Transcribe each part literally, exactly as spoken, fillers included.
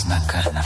نہ کرنا،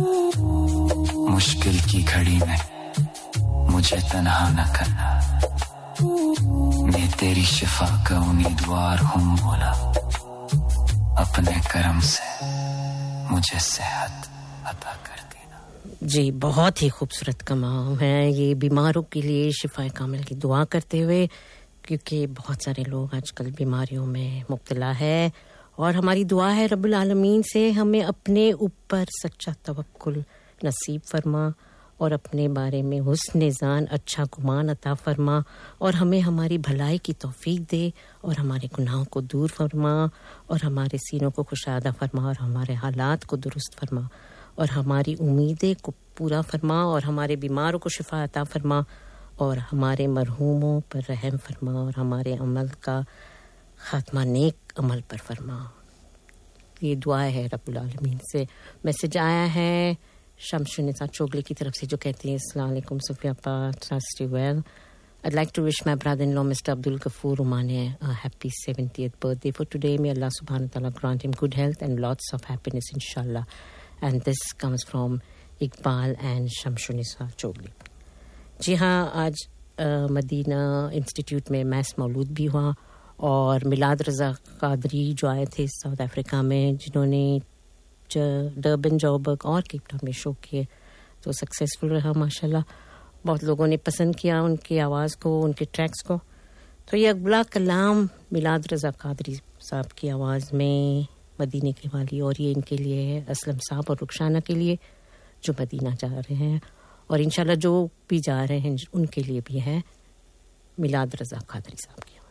مشکل کی گھڑی میں مجھے تنہا نہ کرنا، میں تیری شفا کا امیدوار ہوں مولا، اپنے کرم سے مجھے صحت عطا کر دینا۔ جی بہت ہی خوبصورت کلام ہے یہ، بیماروں کے لیے شفائے کامل کی دعا کرتے ہوئے، کیونکہ بہت سارے لوگ آج کل بیماریوں میں مبتلا ہے، اور ہماری دعا ہے رب العالمین سے ہمیں اپنے اوپر سچا توکل نصیب فرما، اور اپنے بارے میں حسن ظن، اچھا گمان عطا فرما، اور ہمیں ہماری بھلائی کی توفیق دے، اور ہمارے گناہوں کو دور فرما، اور ہمارے سینوں کو کشادہ فرما، اور ہمارے حالات کو درست فرما، اور ہماری امیدیں کو پورا فرما، اور ہمارے بیماروں کو شفا عطا فرما، اور ہمارے مرحوموں پر رحم فرما، اور ہمارے عمل کا خاتمہ نیک عمل پر فرما۔ یہ دعا ہے رب العالمین سے۔ میسج آیا ہے شمس النساء چوگلی کی طرف سے، جو کہتے ہیں السلام علیکم صفیہ پا، trust you well. I'd like to wish my brother-in-law Mister Abdul Ghafoor Umane a happy seventieth birthday for today. May Allah subhanahu wa ta'ala grant him good health and lots of happiness inshallah. And this comes from Iqbal and Shams Nisa Chogli. جی ہاں، آج مدینہ institute میں mass مولود بھی ہوا، اور میلاد رضا قادری جو آئے تھے ساؤتھ افریقہ میں، جنہوں نے ڈربن، جوبرگ اور کیپ ٹاؤن میں شو کیے، تو سکسیزفل رہا ماشاءاللہ۔ بہت لوگوں نے پسند کیا ان کی آواز کو، ان کے ٹریکس کو۔ تو یہ اگلا کلام میلاد رضا قادری صاحب کی آواز میں مدینے کے والی، اور یہ ان کے لیے ہے، اسلم صاحب اور رخسانہ کے لیے جو مدینہ جا رہے ہیں، اور انشاءاللہ جو بھی جا رہے ہیں ان کے لیے بھی ہے، میلاد رضا قادری صاحب کی آواز۔